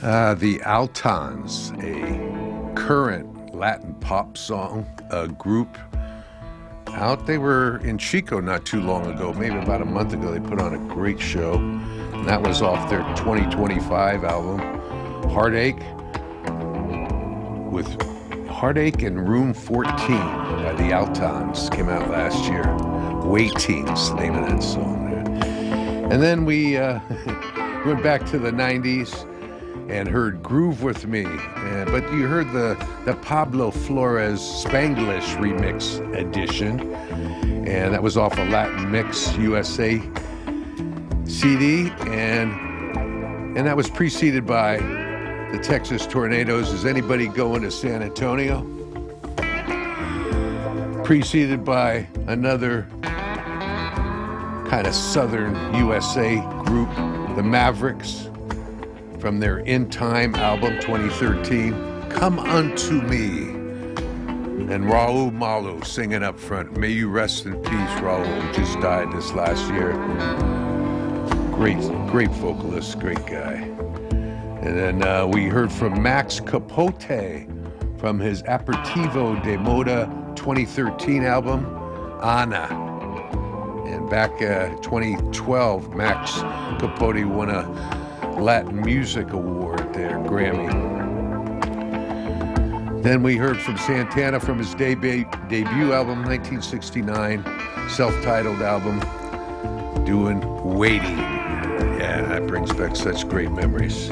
The Altans, a current Latin pop song, a group out. They were in Chico not too long ago, maybe about a month ago. They put on a great show, and that was off their 2025 album, Heartache, with Heartache and Room 14 by the Altans, came out last year. Waiting's the name of that song there. And then we went back to the 90s and heard Groove With Me. But you heard the Pablo Flores Spanglish remix edition. And that was off a Latin Mix USA CD. And that was preceded by the Texas Tornadoes. Is anybody going to San Antonio? Preceded by another kind of southern USA group, the Mavericks, from their In Time album 2013, Come Unto Me. And Raul Malo singing up front. May you rest in peace, Raul, who just died this last year. Great vocalist, great guy. And then we heard from Max Capote from his Aperitivo de Moda 2013 album, Ana. And back 2012, Max Capote won a Latin Music Award there, Grammy. Then we heard from Santana from his debut album, 1969, self-titled album, doing Waiting. Yeah, that brings back such great memories.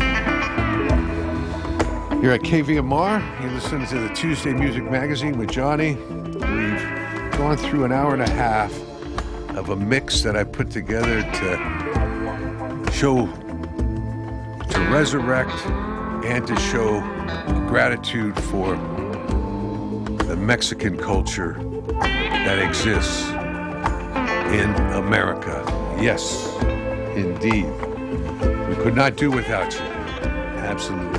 You're at KVMR. You're listening to the Tuesday Music Magazine with Johnny. We've gone through an hour and a half of a mix that I put together to show, to resurrect, and to show gratitude for the Mexican culture that exists in America. Yes, indeed. We could not do without you. Absolutely.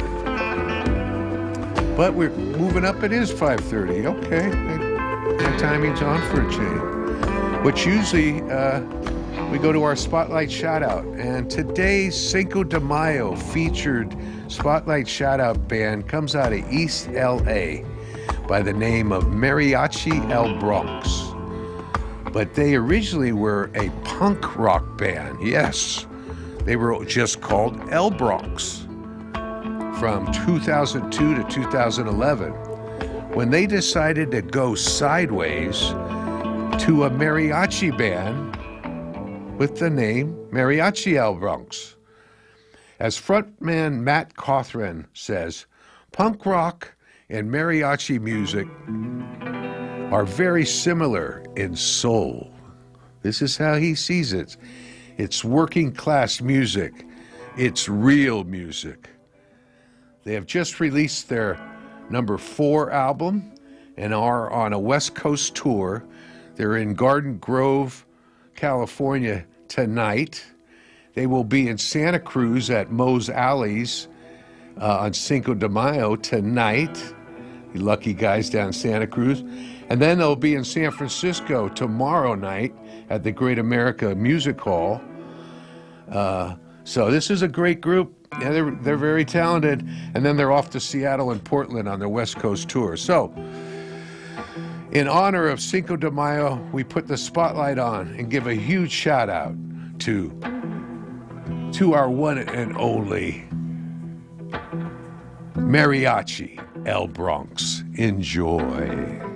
But we're moving up. It is 5:30. Okay. My timing's on for a change. But usually we go to our Spotlight Shoutout. And today's Cinco de Mayo featured Spotlight Shoutout band comes out of East LA by the name of Mariachi El Bronx. But they originally were a punk rock band. Yes, they were just called El Bronx from 2002 to 2011, when they decided to go sideways to a mariachi band with the name Mariachi El Bronx. As frontman Matt Cawthron says, punk rock and mariachi music are very similar in soul. This is how he sees it. It's working class music. It's real music. They have just released their number 4 album and are on a West Coast tour. They're in Garden Grove, California tonight. They will be in Santa Cruz at Moe's Alleys on Cinco de Mayo tonight. You lucky guys down in Santa Cruz. And then they'll be in San Francisco tomorrow night at the Great America Music Hall. So this is a great group. Yeah, they're very talented. And then they're off to Seattle and Portland on their West Coast tour. So in honor of Cinco de Mayo, we put the spotlight on and give a huge shout out to our one and only Mariachi El Bronx. Enjoy.